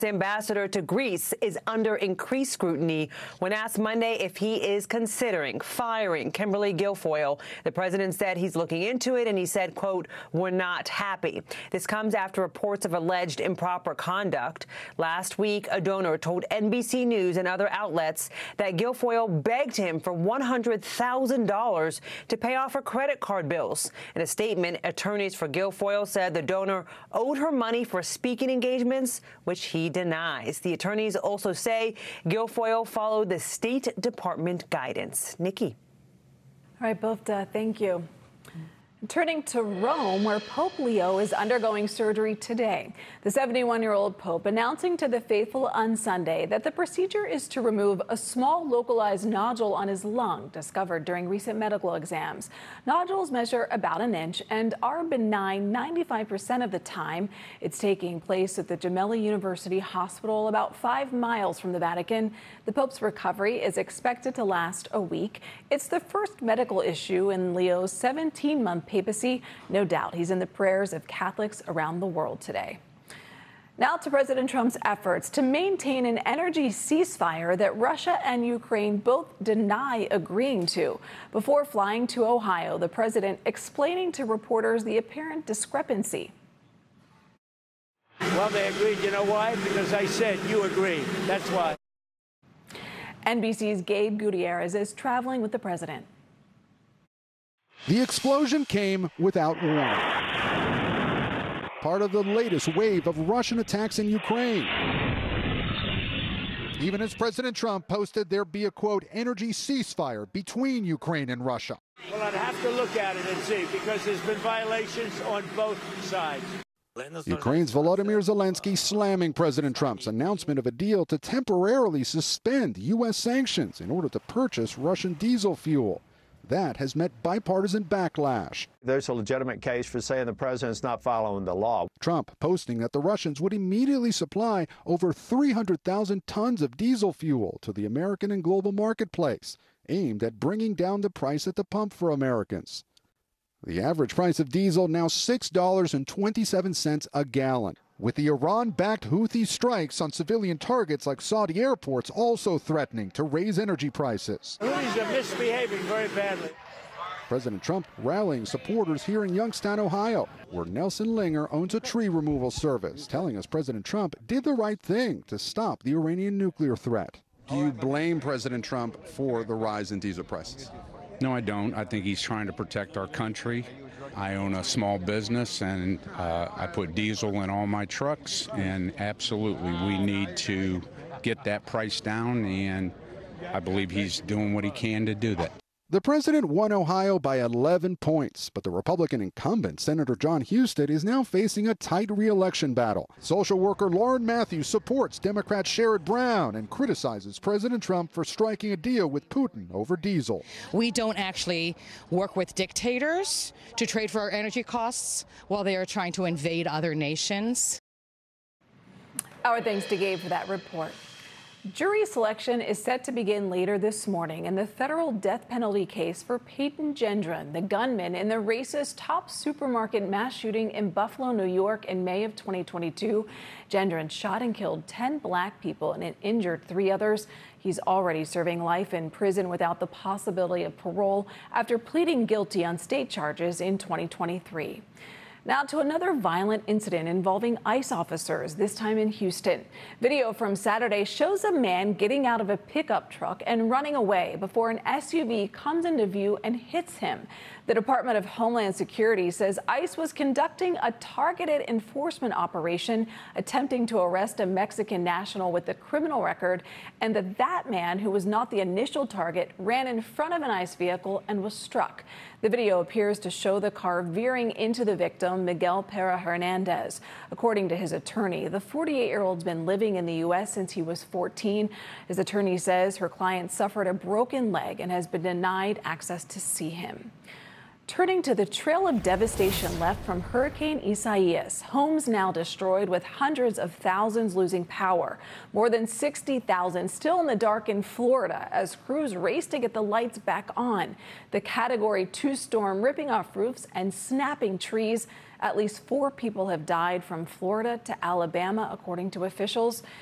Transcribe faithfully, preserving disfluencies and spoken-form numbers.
Ambassador to Greece is under increased scrutiny. When asked Monday if he is considering firing Kimberly Guilfoyle, the president said he's looking into it, and he said, quote, "We're not happy." This comes after reports of alleged improper conduct. Last week, a donor told N B C News and other outlets that Guilfoyle begged him for one hundred thousand dollars to pay off her credit card bills. In a statement, attorneys for Guilfoyle said the donor owed her money for speaking engagements, which he denies. The attorneys also say Guilfoyle followed the State Department guidance. Nikki. All right, Bofta, thank you. Turning to Rome, where Pope Leo is undergoing surgery today. The seventy-one-year-old Pope announcing to the faithful on Sunday that the procedure is to remove a small localized nodule on his lung discovered during recent medical exams. Nodules measure about an inch and are benign ninety-five percent of the time. It's taking place at the Gemelli University Hospital, about five miles from the Vatican. The Pope's recovery is expected to last a week. It's the first medical issue in Leo's seventeen-month papacy. No doubt he's in the prayers of Catholics around the world today. Now to President Trump's efforts to maintain an energy ceasefire that Russia and Ukraine both deny agreeing to. Before flying to Ohio, the president explaining to reporters the apparent discrepancy. Well, they agreed. You know why? Because I said you agreed. That's why. N B C's Gabe Gutierrez is traveling with the president. The explosion came without warning. Part of the latest wave of Russian attacks in Ukraine. Even as President Trump posted there be a, quote, energy ceasefire between Ukraine and Russia. Well, I'd have to look at it and see, because there's been violations on both sides. Ukraine's Volodymyr Zelensky slamming President Trump's announcement of a deal to temporarily suspend U S sanctions in order to purchase Russian diesel fuel. That has met bipartisan backlash. There's a legitimate case for saying the president's not following the law. Trump posting that the Russians would immediately supply over three hundred thousand tons of diesel fuel to the American and global marketplace, aimed at bringing down the price at the pump for Americans. The average price of diesel now six dollars and twenty-seven cents a gallon. With the Iran-backed Houthi strikes on civilian targets like Saudi airports also threatening to raise energy prices. Houthis are misbehaving very badly. President Trump rallying supporters here in Youngstown, Ohio, where Nelson Linger owns a tree removal service, telling us President Trump did the right thing to stop the Iranian nuclear threat. Do you blame President Trump for the rise in diesel prices? No, I don't. I think he's trying to protect our country. I own a small business, and uh, I put diesel in all my trucks, and absolutely we need to get that price down, and I believe he's doing what he can to do that. The president won Ohio by eleven points, but the Republican incumbent, Senator John Husted, is now facing a tight re-election battle. Social worker Lauren Matthews supports Democrat Sherrod Brown and criticizes President Trump for striking a deal with Putin over diesel. We don't actually work with dictators to trade for our energy costs while they are trying to invade other nations. Our thanks to Gabe for that report. Jury selection is set to begin later this morning in the federal death penalty case for Peyton Gendron, the gunman in the racist Tops supermarket mass shooting in Buffalo, New York in May of twenty twenty-two. Gendron shot and killed ten black people and injured three others. He's already serving life in prison without the possibility of parole after pleading guilty on state charges in twenty twenty-three. Now to another violent incident involving ICE officers, this time in Houston. Video from Saturday shows a man getting out of a pickup truck and running away before an S U V comes into view and hits him. The Department of Homeland Security says ICE was conducting a targeted enforcement operation attempting to arrest a Mexican national with a criminal record, and that that man, who was not the initial target, ran in front of an ICE vehicle and was struck. The video appears to show the car veering into the victim, Miguel Pera Hernandez. According to his attorney, the forty-eight-year-old's been living in the U S since he was fourteen. His attorney says her client suffered a broken leg and has been denied access to see him. Turning to the trail of devastation left from Hurricane Isaias, homes now destroyed with hundreds of thousands losing power. More than sixty thousand still in the dark in Florida as crews race to get the lights back on. The Category two storm ripping off roofs and snapping trees At least four people have died from Florida to Alabama, according to officials.